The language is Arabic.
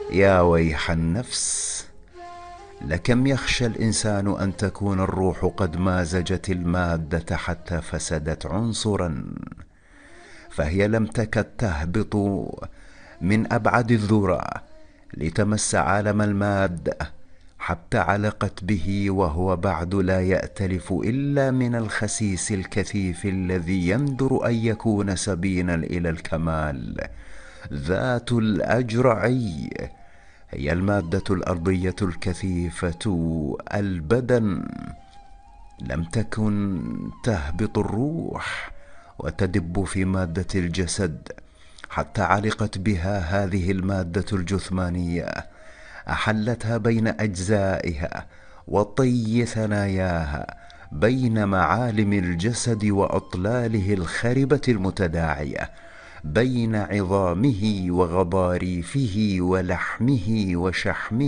يا ويح النفس، لكم يخشى الإنسان أن تكون الروح قد مازجت المادة حتى فسدت عنصرا، فهي لم تكد تهبط من أبعد الذرى لتمس عالم المادة حتى علقت به، وهو بعد لا يأتلف إلا من الخسيس الكثيف الذي يندر أن يكون سبيلا إلى الكمال. ذات الأجرعي هي المادة الأرضية الكثيفة البدن. لم تكن تهبط الروح وتدب في مادة الجسد حتى علقت بها هذه المادة الجثمانية، أحلتها بين أجزائها وطي ثناياها، بين معالم الجسد وأطلاله الخربة المتداعية، بين عظامه وغضاريفه ولحمه وشحمه.